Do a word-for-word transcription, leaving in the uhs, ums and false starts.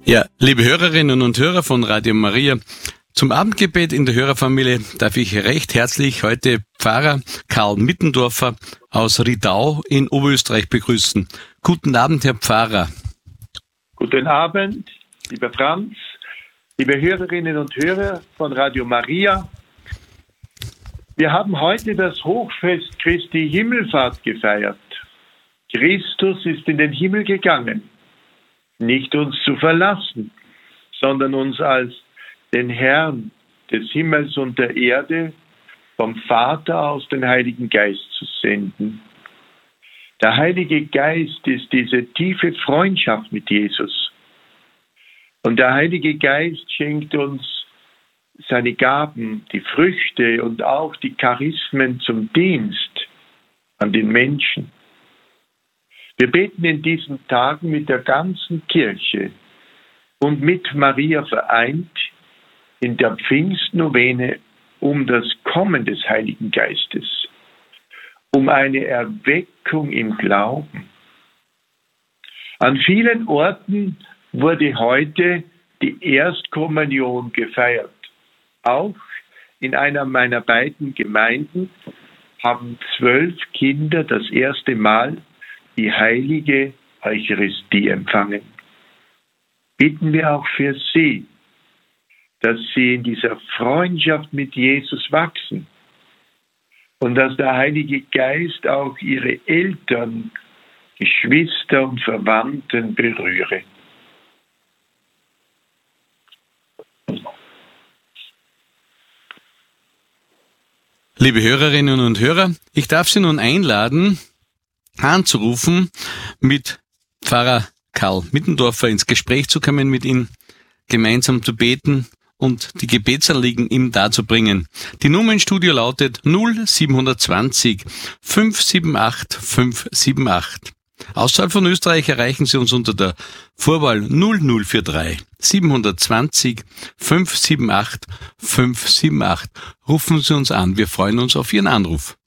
Ja, liebe Hörerinnen und Hörer von Radio Maria, zum Abendgebet in der Hörerfamilie darf ich recht herzlich heute Pfarrer Karl Mittendorfer aus Riedau in Oberösterreich begrüßen. Guten Abend, Herr Pfarrer. Guten Abend, lieber Franz, liebe Hörerinnen und Hörer von Radio Maria. Wir haben heute das Hochfest Christi Himmelfahrt gefeiert. Christus ist in den Himmel gegangen, nicht uns zu verlassen, sondern uns als den Herrn des Himmels und der Erde vom Vater aus den Heiligen Geist zu senden. Der Heilige Geist ist diese tiefe Freundschaft mit Jesus. Und der Heilige Geist schenkt uns seine Gaben, die Früchte und auch die Charismen zum Dienst an den Menschen. Wir beten in diesen Tagen mit der ganzen Kirche und mit Maria vereint in der Pfingstnovene um das Kommen des Heiligen Geistes, um eine Erweckung im Glauben. An vielen Orten wurde heute die Erstkommunion gefeiert. Auch in einer meiner beiden Gemeinden haben zwölf Kinder das erste Mal die heilige Eucharistie empfangen. Bitten wir auch für sie, dass sie in dieser Freundschaft mit Jesus wachsen und dass der Heilige Geist auch ihre Eltern, Geschwister und Verwandten berühre. Liebe Hörerinnen und Hörer, ich darf Sie nun einladen, anzurufen, mit Pfarrer Karl Mittendorfer ins Gespräch zu kommen, mit ihm gemeinsam zu beten und die Gebetsanliegen ihm darzubringen. Die Nummer ins Studio lautet null sieben zwei null fünf sieben acht fünf sieben acht. Außerhalb von Österreich erreichen Sie uns unter der Vorwahl null null vier drei sieben zwei null fünf sieben acht fünf sieben acht. Rufen Sie uns an, wir freuen uns auf Ihren Anruf.